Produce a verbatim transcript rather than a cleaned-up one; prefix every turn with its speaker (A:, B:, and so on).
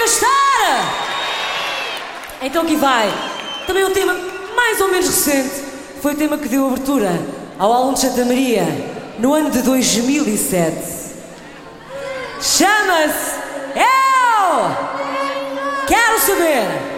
A: gostar? Então aqui vai. Também um tema mais ou menos recente. Foi o tema que deu abertura ao álbum de Santa Maria no ano de dois mil e sete. Chama-se Eu Quero Saber.